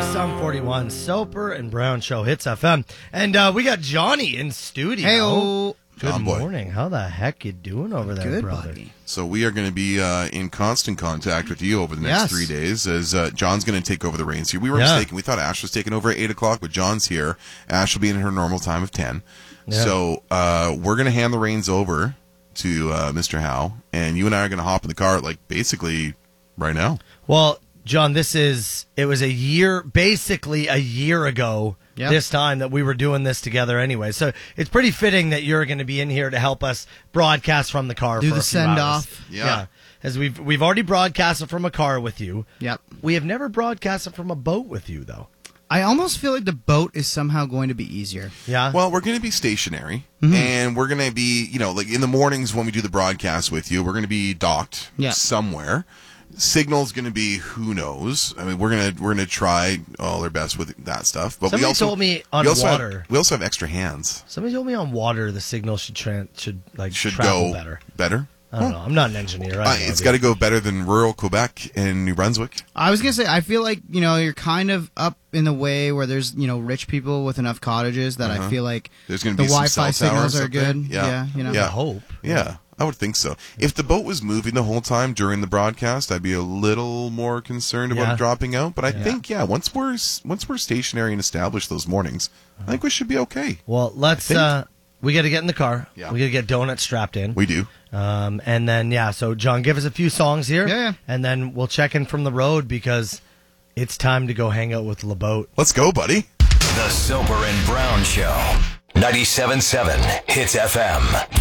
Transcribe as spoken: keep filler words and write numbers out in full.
Song forty-one, Soper and Brown Show, Hits F M. And uh, we got Johnny in studio. Hey-o. Good John boy. morning. How the heck you doing over there, Good, brother? buddy. So we are going to be uh, in constant contact with you over the next Yes. three days as uh, John's going to take over the reins here. We were Yeah. mistaken. We thought Ash was taking over at eight o'clock, but John's here. Ash will be in her normal time of ten. Yeah. So uh, we're going to hand the reins over to uh, Mister Howe, and you and I are going to hop in the car, like, basically right now. Well, John, this is, it was a year, basically a year ago, Yep. this time that we were doing this together anyway. So it's pretty fitting that you're going to be in here to help us broadcast from the car Do for the a few hours. send-off. Yeah. As we've, we've already broadcasted from a car with you. Yep. We have never broadcasted from a boat with you, though. I almost feel like the boat is somehow going to be easier. Yeah? Well, we're going to be stationary, Mm-hmm. and we're going to be, you know, like in the mornings when we do the broadcast with you, we're going to be docked Yeah. somewhere. Signal's going to be who knows. I mean, we're gonna we're gonna try all our best with that stuff. But Somebody we also told me on we also water. Have, we also have extra hands. Somebody told me on water the signal should tran should like Should travel go better. better. I don't know. I'm not an engineer. I Uh, have no it's idea. got to go better than rural Quebec and New Brunswick. I was going to say, I feel like, you know, you're kind of up in the way where there's, you know, rich people with enough cottages that I feel like There's going to the be some Wi-Fi cell towers signals are up there. good. Yeah. Yeah, you know. Yeah. I hope. Yeah, I would think so. If the boat was moving the whole time during the broadcast, I'd be a little more concerned about Yeah. it dropping out. But I think, yeah, once we're s- once we're stationary and established those mornings, I think we should be okay. Well, let's. think- Uh, we got to get in the car. Yeah. We got to get donuts strapped in. We do. Um, and then yeah. So John, give us a few songs here. Yeah, yeah. And then we'll check in from the road because it's time to go hang out with LeBoat. Let's go, buddy. The Soper and Brown Show. ninety-seven point seven Hits F M.